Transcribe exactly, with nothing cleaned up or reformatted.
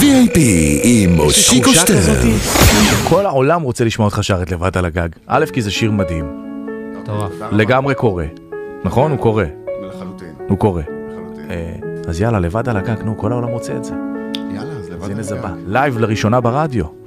ג'י איי פי עם מושיקו שטרן. כל העולם רוצה לשמוע אותך שרת לבד על הגג. א', כי זה שיר מדהים. לגמרי קורא. נכון? הוא קורא. לחלוטין. הוא קורא. לחלוטין. אז יאללה, לבד על הגג, נו, כל העולם רוצה את זה. יאללה, אז לבד אז הנה על זה הגג. בא. לייב לראשונה ברדיו.